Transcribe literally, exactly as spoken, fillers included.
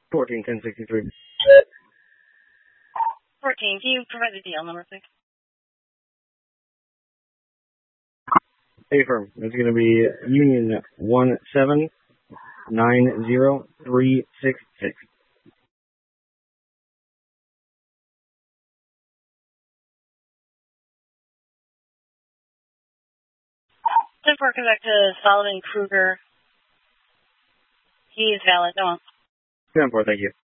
Fourteen ten sixty three. Fourteen. Can you provide the D L number, please? Affirm. It's going to be Union one seven nine zero three six six. ten four, come back to Solomon Kruger. He's valid. No. ten four, thank you.